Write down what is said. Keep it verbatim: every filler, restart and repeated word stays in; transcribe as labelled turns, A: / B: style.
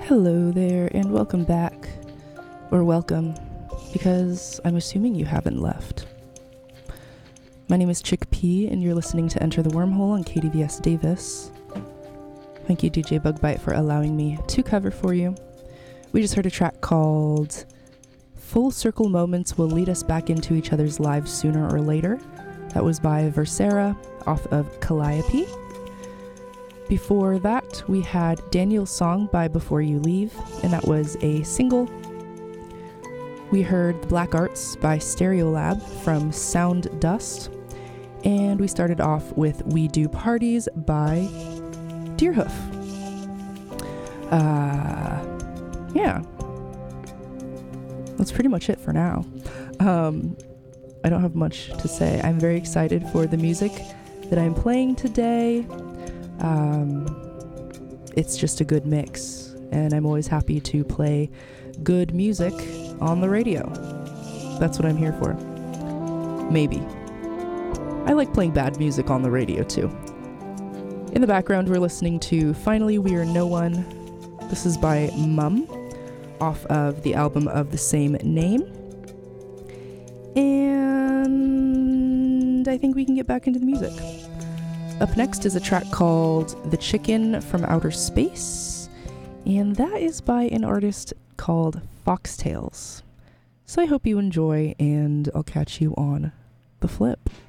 A: Hello there, and welcome back. Or welcome, because I'm assuming you haven't left. My name is Chick P, and you're listening to Enter the Wormhole on K D V S Davis. Thank you, D J Bugbite, for allowing me to cover for you. We just heard a track called Full Circle Moments Will Lead Us Back Into Each Other's Lives Sooner or Later. That was by Versera off of Calliope. Before that, we had Daniel's song by Before You Leave, and that was a single. We heard The Black Arts by Stereolab from Sound Dust, and we started off with We Do Parties by Deerhoof. Uh, yeah. That's pretty much it for now. Um, I don't have much to say. I'm very excited for the music that I'm playing today. Um, it's just a good mix, and I'm always happy to play good music on the radio. That's what I'm here for. Maybe. I like playing bad music on the radio too. In the background, we're listening to Finally We Are No One. This is by Mum, off of the album of the same name. And I think we can get back into the music. Up next is a track called The Chicken from Outer Space, and that is by an artist called Foxtails. So I hope you enjoy, and I'll catch you on the flip.